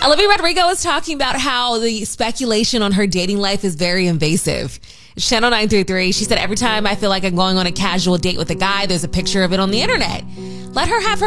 Olivia Rodrigo is talking about how the speculation on her dating life is very invasive. Channel 933, she said, every time I feel like I'm going on a casual date with a guy, there's a picture of it on the internet. Let her have her